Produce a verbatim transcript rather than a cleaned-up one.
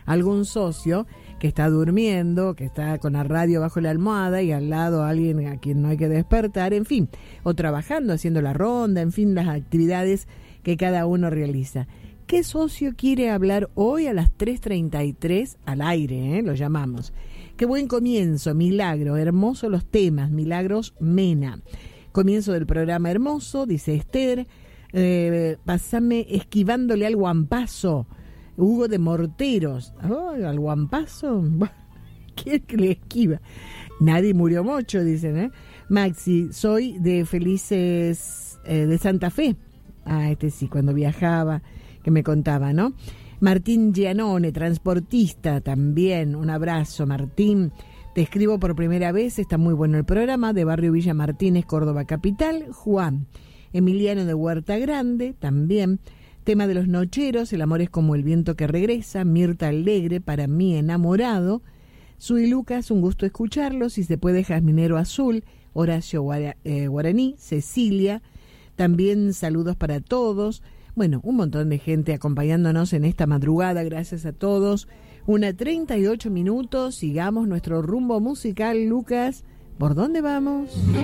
algún socio que está durmiendo, que está con la radio bajo la almohada y al lado alguien a quien no hay que despertar, en fin, o trabajando, haciendo la ronda, en fin, las actividades que cada uno realiza. ¿Qué socio quiere hablar hoy a las tres treinta y tres al aire? Eh? Lo llamamos. Qué buen comienzo, Milagro, hermosos los temas, Milagros Mena. Comienzo del programa hermoso, dice Esther, eh, pasame esquivándole al guampazo, Hugo de Morteros. Oh, al guampazo, ¿quién que le esquiva? Nadie murió mucho, dicen, ¿eh? Maxi, soy de Felices eh, de Santa Fe. Ah, este sí, cuando viajaba, que me contaba, ¿no? Martín Gianone, transportista, también, un abrazo, Martín. Te escribo por primera vez, está muy bueno el programa, de Barrio Villa Martínez, Córdoba Capital. Juan, Emiliano de Huerta Grande, también. Tema de los nocheros, el amor es como el viento que regresa. Mirta Alegre, para mí enamorado. Sui Lucas, un gusto escucharlo, si se puede Jazminero Azul. Horacio Guara, eh, Guaraní, Cecilia, también saludos para todos. Bueno, un montón de gente acompañándonos en esta madrugada, gracias a todos. Una treinta y ocho minutos, sigamos nuestro rumbo musical. Lucas, ¿por dónde vamos?